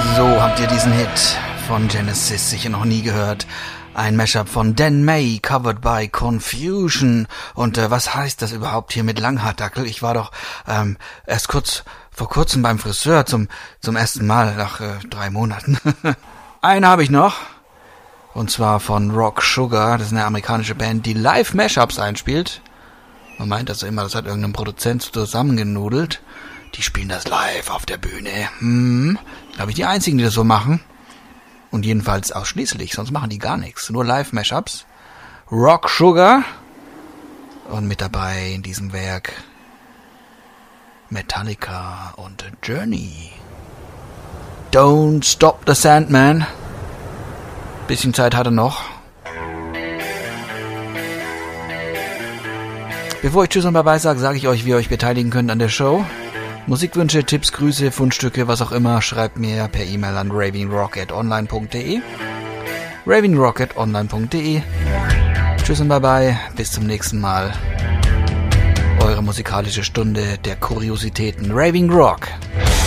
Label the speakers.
Speaker 1: So habt ihr diesen Hit von Genesis sicher noch nie gehört. Ein Mashup von Dan May, covered by Confusion. Und was heißt das überhaupt hier mit Langhaardackel? Ich war doch erst vor kurzem beim Friseur zum ersten Mal nach 3 Monaten. Eine habe ich noch. Und zwar von Rock Sugar. Das ist eine amerikanische Band, die Live-Mashups einspielt. Man meint also immer, das hat irgendein Produzent zusammengenudelt. Die spielen das live auf der Bühne. Glaube ich, die einzigen, die das so machen. Und jedenfalls ausschließlich, sonst machen die gar nichts. Nur Live-Mashups. Rock Sugar. Und mit dabei in diesem Werk Metallica und Journey. Don't Stop the Sandman. Bisschen Zeit hat er noch. Bevor ich Tschüss und Bye-bye sage ich euch, wie ihr euch beteiligen könnt an der Show. Musikwünsche, Tipps, Grüße, Fundstücke, was auch immer, schreibt mir per E-Mail an ravingrock@online.de. ravingrock@online.de. Tschüss und Bye-bye, bis zum nächsten Mal. Eure musikalische Stunde der Kuriositäten. Raving Rock.